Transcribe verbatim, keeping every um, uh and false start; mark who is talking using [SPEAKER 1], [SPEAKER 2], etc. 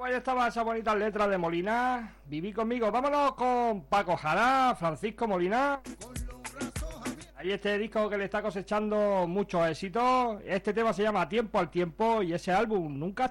[SPEAKER 1] pues ahí estaban esas bonitas letras de Molina. Viví conmigo. Vámonos con Paco Jara, Francisco Molina. Ahí este disco que le está cosechando muchos éxitos. Este tema se llama Tiempo al Tiempo y ese álbum Nunca